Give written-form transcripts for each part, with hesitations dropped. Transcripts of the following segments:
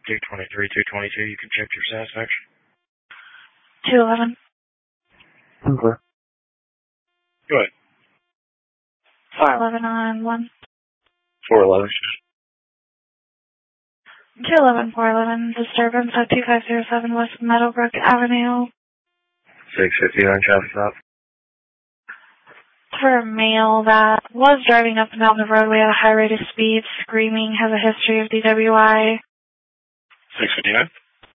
223, 222, you can check your satisfaction. 211. I'm clear. Go ahead. 411 on 1. 411. 211, 411, disturbance at 2507 West Meadowbrook Avenue. 659 traffic stop. For a male that was driving up and down the roadway at a high rate of speed, screaming, has a history of DWI. 659.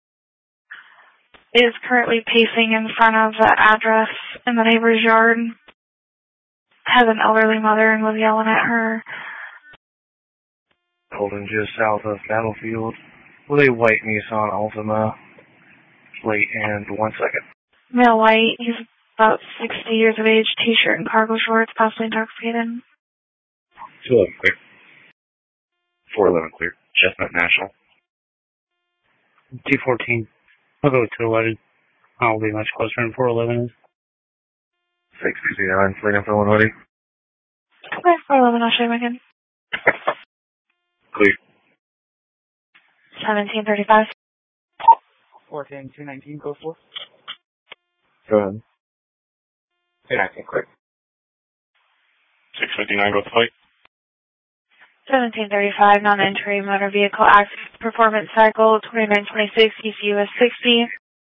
Is currently pacing in front of the address in the neighbor's yard. Has an elderly mother and was yelling at her. Holding just south of Battlefield with a white Nissan Altima. Plate and 1 second. Male white, he's about 60 years of age, t-shirt and cargo shorts, possibly intoxicated. 211 clear. 411 clear. Chestnut National. T14. I'll go with 211. I'll be much closer than 411 is. 659, Freedom for 1 hoodie. Okay, 411, I'll show him again. Clear. 1735. 410, 219, go for. Go ahead. 219, clear. 659, go to fight. 1735, non-entry motor vehicle accident performance cycle, 2926, ECUS 60.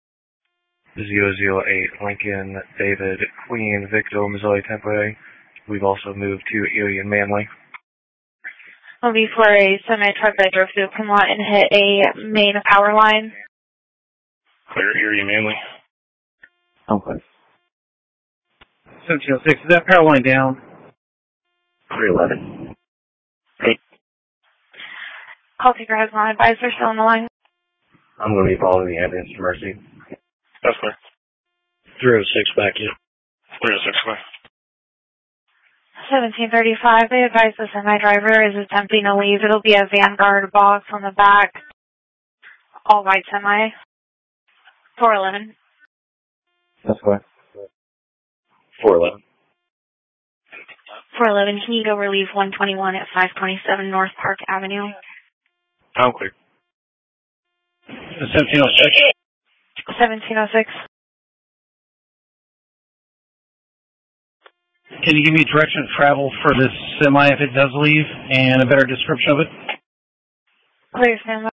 008, Lincoln, David, Queen, Victor, Missouri Temporary. We've also moved to Erie and Manly. Will be for a semi-truck that drove through a parking lot and hit a main power line. Clear, Erie and Manly. Okay. 1706, is that power line down? 311. Call taker has not advised they're still on the line. I'm going to be following the ambulance to Mercy. That's clear. 306 back in. 306 clear. 1735, they advise the semi-driver is attempting to leave. It'll be a Vanguard box on the back. All white semi. 411. That's clear. 411. 411, can you go relieve 121 at 527 North Park Avenue? I'm clear. 1706. 1706. Can you give me direction of travel for this semi if it does leave and a better description of it? Clear, stand by.